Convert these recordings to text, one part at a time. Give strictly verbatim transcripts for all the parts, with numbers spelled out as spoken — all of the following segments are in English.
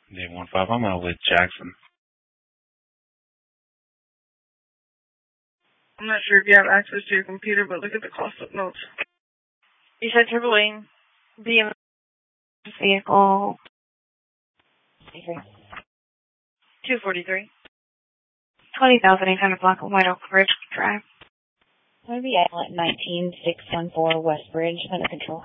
Day one five, I'm out with Jackson. I'm not sure if you have access to your computer, but look at the cost of notes. You said triple A B M vehicle two forty-three. twenty thousand eight hundred block of White Oak Ridge Drive. That'd be at nineteen six one four West Bridge, under control.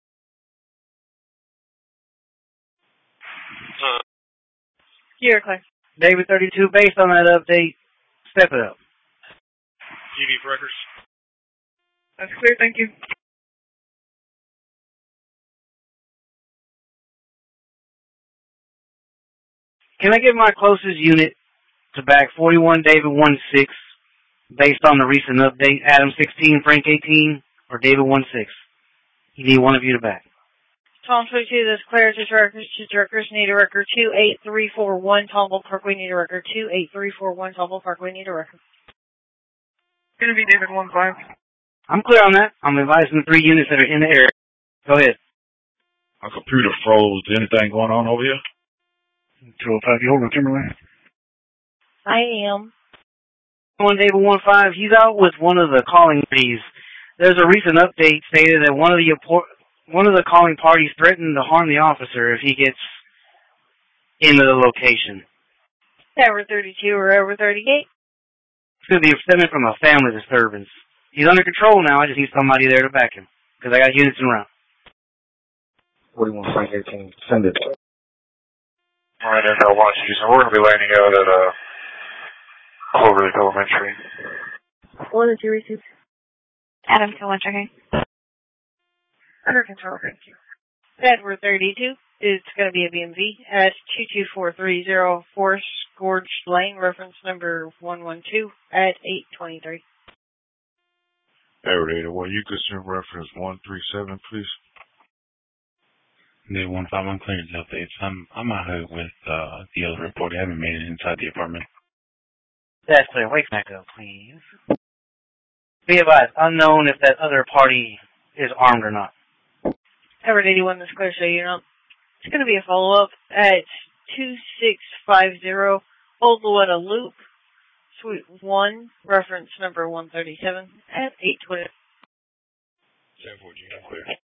Uh, You're clear. David thirty-two, based on that update, step it up. G D for records. That's clear, thank you. Can I get my closest unit to back forty-one David one six, based on the recent update, Adam sixteen, Frank eighteen, or David one six? You need one of you to back. Tom twenty-two, this clear to directors, to directors, need a record two eight three four one, Tomball Park, we need a record two eight three four one, Tomball Park, we need a record. It's going to be David one five. I'm clear on that. I'm advising the three units that are in the area. Go ahead. My computer froze. Anything going on over here? two oh five, you hold on, Timberland? I am. One David one five, he's out with one of the calling parties. There's a recent update stated that one of the one of the calling parties threatened to harm the officer if he gets into the location. Over thirty-two or over thirty-eight. It's going to be stemming from a family disturbance. He's under control now. I just need somebody there to back him because I got units in route. forty-one Frank eighteen, send it. All right, N L Washington. We're going to be landing out at uh, Clover Lake Elementary. What did you receive? Adam Elementary. Under control, thank you. Edward thirty-two is going to be a B M V at two two four three zero Forest Gorge Lane, reference number one one two at eight twenty-three. Edward eight oh one, you could send reference one three seven, please. Day one five, I'm clearing the updates. I'm I'm out here with uh, the other report. I haven't made it inside the apartment. That's clear. Wake back up, please. Be advised, unknown if that other party is armed or not. Edward eighty-one, this clear, so you know. It's going to be a follow-up at two six five zero Old Luetta Loop, Suite one, reference number one thirty-seven at eight twenty. ten fourteen, clear.